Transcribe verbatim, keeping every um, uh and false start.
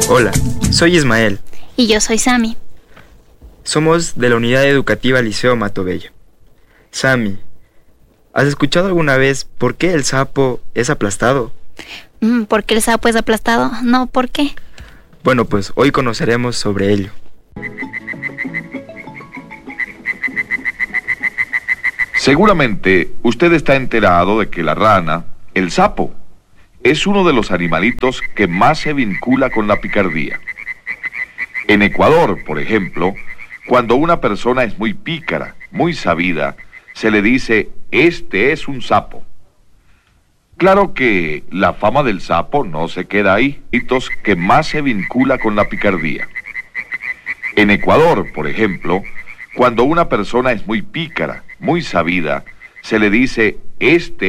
Hola, soy Ismael. Y yo soy Sammy. Somos de la Unidad Educativa Liceo Matobello. Sammy, ¿has escuchado alguna vez por qué el sapo es aplastado? Mm, ¿Por qué el sapo es aplastado? No, ¿por qué? Bueno, pues hoy conoceremos sobre ello. Seguramente usted está enterado de que la rana, el sapo, es uno de los animalitos que más se vincula con la picardía. En Ecuador, por ejemplo, cuando una persona es muy pícara, muy sabida, se le dice, este es un sapo. Claro que la fama del sapo no se queda ahí, hitos que más se vincula con la picardía. En Ecuador, por ejemplo, cuando una persona es muy pícara, muy sabida, se le dice, este